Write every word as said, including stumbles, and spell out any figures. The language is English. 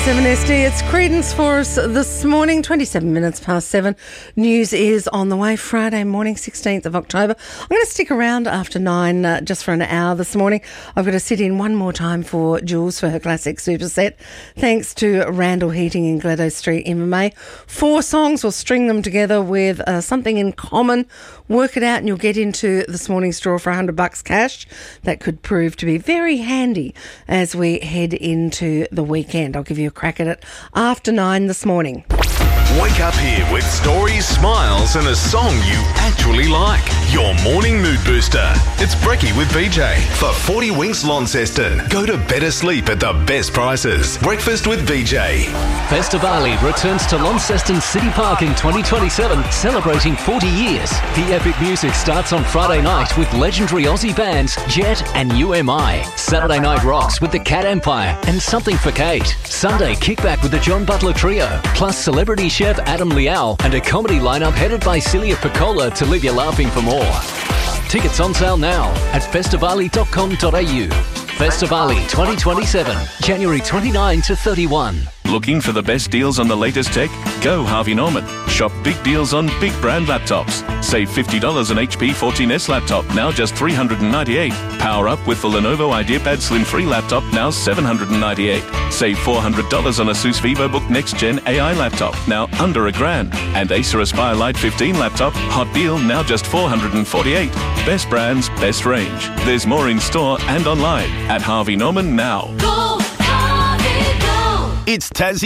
seven S D, it's Credence for us this morning, twenty-seven minutes past seven. News is on the way, Friday morning, sixteenth of October. I'm going to stick around after nine uh, just for an hour this morning. I've got to sit in one more time for Jules for her classic superset. Thanks to Randall Heating in Gladdo Street, M M A. Four songs, we'll string them together with uh, something in common. Work it out and you'll get into this morning's draw for one hundred bucks cash. That could prove to be very handy as we head into the weekend. I'll give you a crack at it after nine this morning. Wake up here with stories, smiles and a song you actually like. Your morning mood booster. It's Brekkie with B J. For forty Winks Launceston. Go to better sleep at the best prices. Breakfast with B J. Festivali returns to Launceston City Park in twenty twenty-seven, celebrating forty years. The epic music starts on Friday night with legendary Aussie bands Jet and U M I. Saturday night rocks with the Cat Empire and Something for Kate. Sunday kickback with the John Butler Trio, plus celebrity chef Adam Liao and a comedy lineup headed by Celia Piccola to leave you laughing for more. Tickets on sale now at festivali dot com dot a u. Festivali twenty twenty-seven, January twenty-ninth to thirty-first. Looking for the best deals on the latest tech? Go Harvey Norman. Shop big deals on big brand laptops. Save fifty dollars on H P fourteen S laptop, now just three hundred ninety-eight dollars. Power up with the Lenovo IdeaPad Slim three laptop, now seven hundred ninety-eight dollars. Save four hundred dollars on Asus VivoBook Next Gen A I laptop, now under a grand. And Acer Aspire Lite fifteen laptop, hot deal, now just four hundred forty-eight dollars. Best brands, best range. There's more in store and online at Harvey Norman now. It's Tassie.